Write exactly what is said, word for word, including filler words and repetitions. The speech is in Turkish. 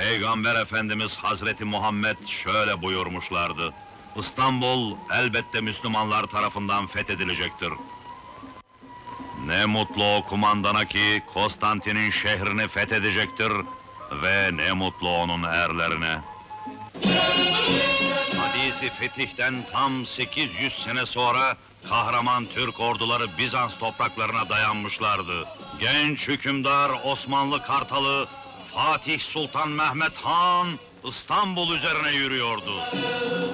Peygamber Efendimiz Hazreti Muhammed şöyle buyurmuşlardı: İstanbul elbette Müslümanlar tarafından fethedilecektir. Ne mutlu o kumandana ki Konstantin'in şehrini fethedecektir ve ne mutlu onun erlerine. Hadis-i fetihten tam sekiz yüz sene sonra kahraman Türk orduları Bizans topraklarına dayanmışlardı. Genç hükümdar Osmanlı Kartalı Fatih Sultan Mehmet Han İstanbul üzerine yürüyordu.